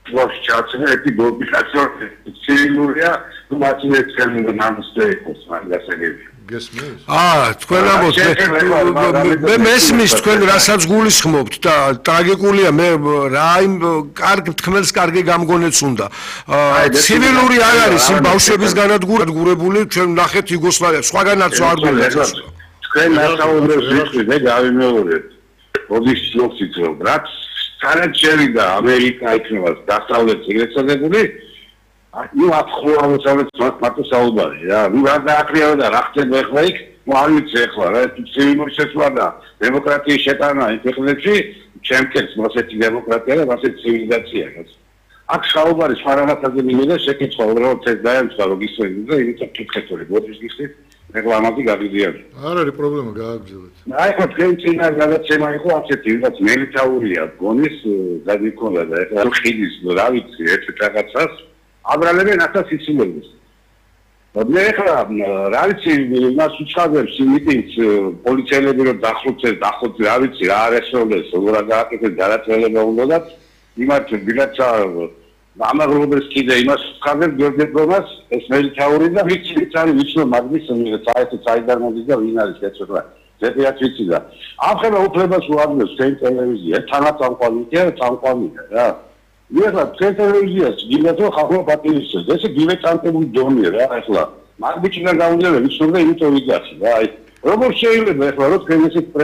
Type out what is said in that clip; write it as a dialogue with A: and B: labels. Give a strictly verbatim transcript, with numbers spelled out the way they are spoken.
A: Los chats ერთი მობილიზაცია ცივილურია თუ მათი ექსპერიმენტი ნამუსზე იყოს მაგასაგები
B: გესმის?
C: აა, თქვენ ამბობთ, მე მესმის თქვენ რასაც გულისხმობთ და ტრაგიკულია მე რა იმ კარგი თქმელს კარგი გამგონეც უნდა. ცივილური არ არის იმ ბავშვების განადგურებული ჩვენ ნახეთ იუგოსლავია, სხვაგანაც არ გვიგვიძებს.
A: თქვენ მასაუბრებს ვიხდით და გავიმეორებთ. როდის ცნობთ რომ რაც სანაჩერი და ამერიკა იქნება დასავლეთ ეგრეთსადებული ნუ აფხუავოცავთ მარტო საუბარი რა ნუ რა დააკრიალა და რა ხდება ახლა იქ ნუ არ ვიცი ახლა რა ცივილური შეცვლა და დემოკრატიის შეტანა იმ ქვეყნებში ჩემკეთს მოსეთი დემოკრატია და მასეთი ცივილიზაცია აქ საუბარი სხვა რაღაცაზე მინდა შეკითხვა უბრალოდ ეს დაემთხვა რომ ისვენდი და იმიტომ კითხეთური ბოდის გიხდით რეკლამები გაგიდიან
B: არ არის პრობლემა გააგრძელეთ
A: აი ხო თქვენ წინა გადაცემა იყო ასეთი ვიღაც მელიტაურია გონის გადიქონდა და ეხლა ხიდის რა ვიცი ერთ რაღაცას აბრალებენ ახლა სიცილების. მე ახლა რა ვიცი მას უცხადებს მიტინგს პოლიციელები რომ დახოცეს დახოცეს რა ვიცი რა არესწორდეს როგორ გააკეთეს გადაწყვეტილება უნდათ იმათ ბილაცა ამაღლობებს კიდე იმას ხარდებ გერდებრომას ეს მელიტაური და ვიცი ვიცი არის ვიცი მაგდის საერთო საიდან მოდის და ვინ არის ეცოლა ზედიაც ვიცი და ახლა უფლებას უადნებს თქვენ ტელევიზია თანაც ამყვანია ამყვანია რა ეხლა ტელევიზიას გინდათ რომ ხალხო პატივისცემს ესე გილეტანტებული დონეა რა ეხლა მაგ ბიჭიდან გაუნდები ვიცი რომ იმიტომ ვიგაცი რა აი როგორ შეიძლება ეხლა რომ თქვენ ესე